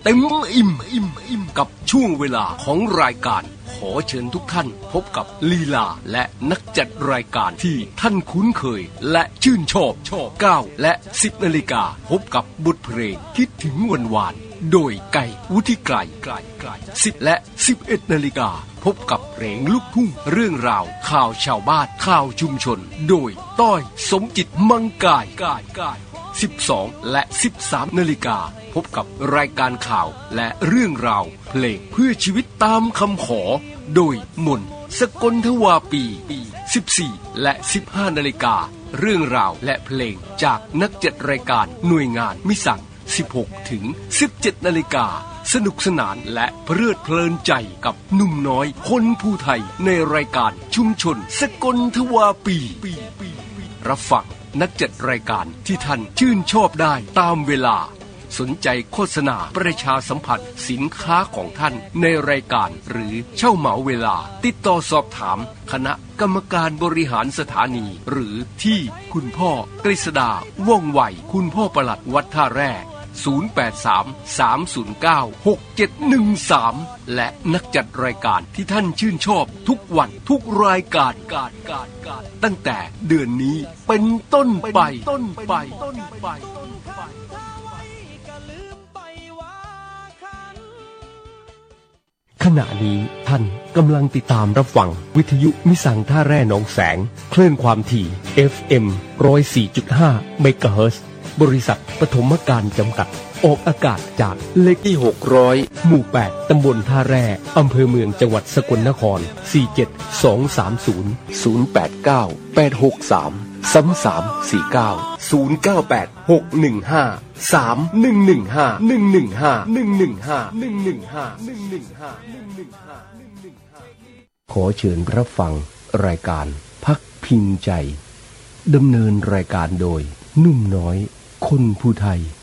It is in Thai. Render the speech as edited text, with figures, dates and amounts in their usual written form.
เต็มอิ่มกับช่วงเวลาของรายการขอเชิญทุกท่านพบกับลีลาและนักจัดรายการที่ท่านคุ้นเคยและชื่นชอบ9 และ 10 นาฬิกาพบกับบทเพลงคิดถึงวันวานโดยไก่วุฒิไกร10 และ 11 นาฬิกาพบกับเพลงลูกทุ่งเรื่องราวข่าวชาวบ้านข่าวชุมชนโดยต้อยสมจิตมังกาย12 และ 13 นาฬิกาพบกับรายการข่าวและเรื่องราวเพลงเพื่อชีวิตตามคำขอโดยมนสกลทวาปี14 และ 15 นาฬิกาเรื่องราวและเพลงจากนักจัดรายการหน่วยงานมิสั่ง16 ถึง 17 นาฬิกาสนุกสนานและเพลิดเพลินใจกับหนุ่มน้อยคนภูไทยในรายการชุมชนสกลทวาปีรับฟังนักจัดรายการที่ท่านชื่นชอบได้ตามเวลาสนใจโฆษณาประชาสัมพันธ์สินค้าของท่านในรายการหรือเช่าเหมาเวลาติดต่อสอบถามคณะกรรมการบริหารสถานีหรือที่คุณพ่อกฤษดาว่องไวคุณพ่อปลัดวัดท่าแร่083-309-6713และนักจัดรายการที่ท่านชื่นชอบทุกวันทุกรายการตั้งแต่เดือนนี้เป็นต้นไปขณะนี้ท่านกำลังติดตามรับฟังวิทยุมิสังท่าแร่หนองแสงคลื่นความถี่ FM 104.5 เมกะเฮิรตซ์บริษัทปฐมการจำกัดออกอากาศจากเลขที่600หมู่8ตำบลท่าแร่อำเภอเมืองจังหวัดสกลนคร47230 ขอเชิญรับฟังรายการพักพิงใจดำเนินรายการโดยนุ่มน้อยคนภูไทย